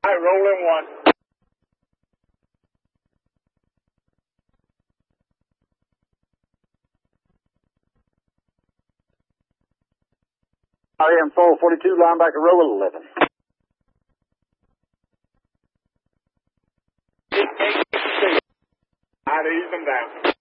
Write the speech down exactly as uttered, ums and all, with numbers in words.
I roll in one. I am four forty-two, linebacker, roll eleven. I'd ease them down.